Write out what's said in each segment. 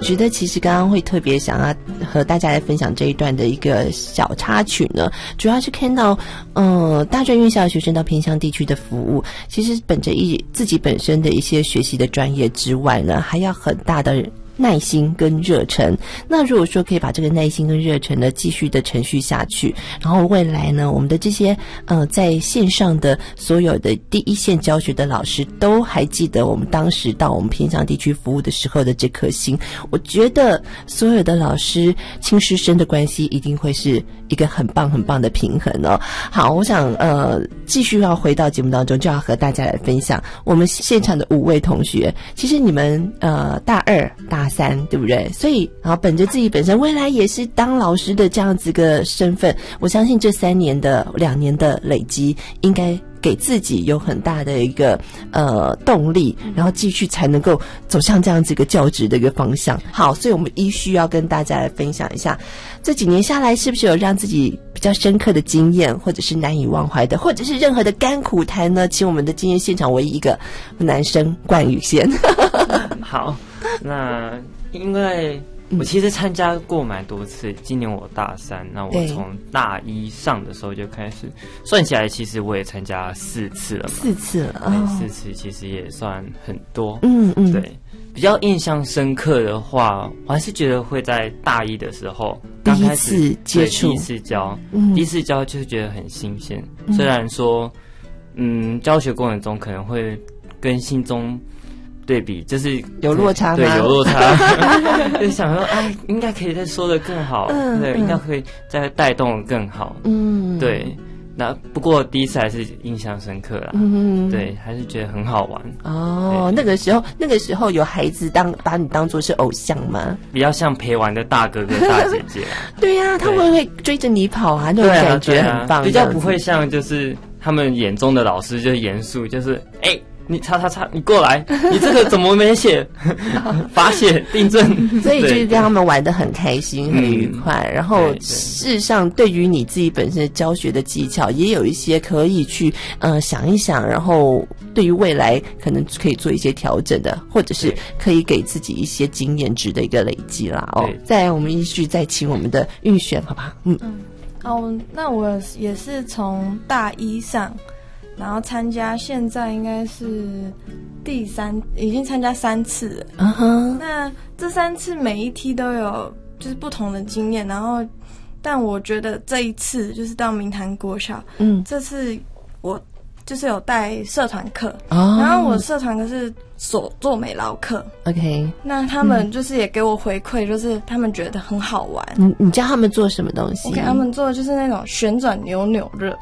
觉得其实刚刚会特别想要和大家来分享这一段的一个小插曲呢，主要是看到大专院校的学生到偏乡地区的服务，其实本着自己本身的一些学习的专业之外呢，还要很大的耐心跟热忱。那如果说可以把这个耐心跟热忱呢继续的承续下去，然后未来呢我们的这些在线上的所有的第一线教学的老师都还记得我们当时到我们偏乡地区服务的时候的这颗心，我觉得所有的老师亲师生的关系一定会是一个很棒很棒的平衡哦。好，我想继续要回到节目当中，就要和大家来分享我们现场的5位同学。其实你们大2大3对不对？所以然后本着自己本身未来也是当老师的这样子个身份，我相信这2年的累积应该给自己有很大的一个动力，然后继续才能够走向这样子一个教职的一个方向。好，所以我们依序要跟大家来分享一下这几年下来是不是有让自己比较深刻的经验，或者是难以忘怀的，或者是任何的甘苦谈呢？请我们的今天现场唯一一个男生冠宇先。 好，那因为我其实参加过蛮多次，今年我大3，那我从大1上的时候就开始算起来，其实我也参加4次了嘛。4次了，4次其实也算很多。对，比较印象深刻的话，我还是觉得会在大1的时候刚开始第一次接触，第一次教就是觉得很新鲜。虽然说，教学过程中可能会跟心中对比，就是有落差吗？ 对，有落差。就想说，应该可以再说得更好，对，应该可以再带动得更好。对。那不过第一次还是印象深刻啦。对，还是觉得很好玩。哦， 那个时候有孩子把你当作是偶像吗？ 比较像陪玩的大哥哥大姐姐啊。 对呀，他们会追着你跑啊，那种感觉很棒。 比较不会像就是他们眼中的老师就是严肃，就是你叉，你过来，你这个怎么没写？罚写订正。 所以就是让他们玩得很开心、很愉快。然后事实上，对于你自己本身的教学的技巧，也有一些可以去想一想，然后对于未来可能可以做一些调整的，或者是可以给自己一些经验值的一个累积啦。再来我们依序再请我们的韵璇，好不好？ 那我也是从大1上。然后参加，现在应该是已经参加3次了。那这3次每一梯都有就是不同的经验，然后但我觉得这一次就是到明潭国小，这次我就是有带社团课，然后我社团课是手作美劳课。OK， 那他们就是也给我回馈，就是他们觉得很好玩。 你教他们做什么东西？ 我给他们做的就是那种旋转扭扭热。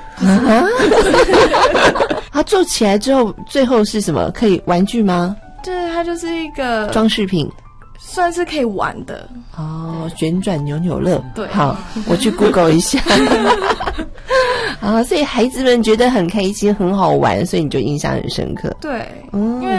它做起来之后，最后是什么？可以玩具吗？ 就是它就是一个装饰品， 算是可以玩的。 旋转扭扭乐。 对， 好，我去 Google 一下。所以孩子们觉得很开心，很好玩，所以你就印象很深刻。 对，因为